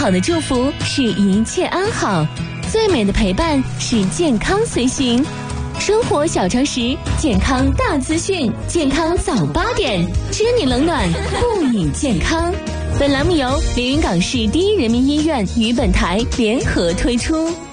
好的祝福是一切安好，最美的陪伴是健康随行。生活小常识，健康大资讯，健康早8点，知你冷暖，不以健康。本栏目由连云港市第一人民医院与本台联合推出。